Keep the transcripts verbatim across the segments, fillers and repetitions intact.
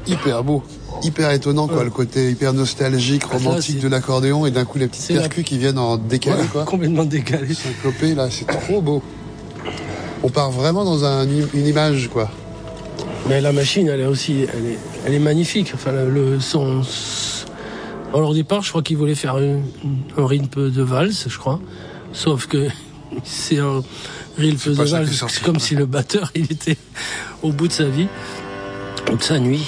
hyper beau. Hyper étonnant, quoi, ouais. Le côté hyper nostalgique, romantique là, de l'accordéon, et d'un coup les petites percus la... qui viennent en décalé, ouais, quoi. Complètement décalé. Syncopé, là, c'est trop beau. On part vraiment dans un, une image, quoi. Mais la machine, elle est aussi, elle est, elle est magnifique. Enfin, le, le son. Alors au départ, je crois qu'ils voulaient faire un, un rythme de valse, je crois. Sauf que c'est un rythme de valse. C'est comme si le batteur, il était au bout de sa vie, ou de sa nuit.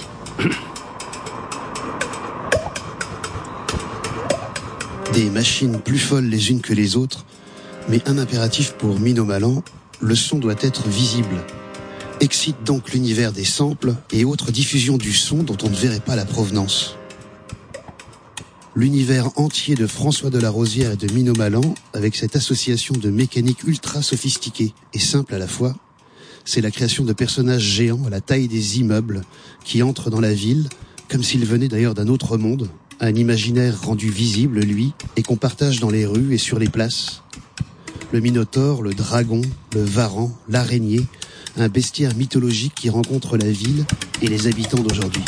Des machines plus folles les unes que les autres, mais un impératif pour Mino Malan, le son doit être visible. Excite donc l'univers des samples et autres diffusions du son dont on ne verrait pas la provenance. L'univers entier de François Delarosière et de Mino Malan, avec cette association de mécanique ultra sophistiquée et simple à la fois, c'est la création de personnages géants à la taille des immeubles qui entrent dans la ville, comme s'ils venaient d'ailleurs d'un autre monde, un imaginaire rendu visible, lui, et qu'on partage dans les rues et sur les places. Le Minotaure, le dragon, le varan, l'araignée, un bestiaire mythologique qui rencontre la ville et les habitants d'aujourd'hui.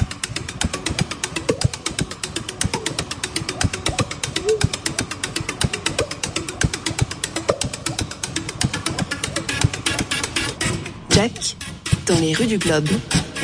Jack, dans les rues du globe.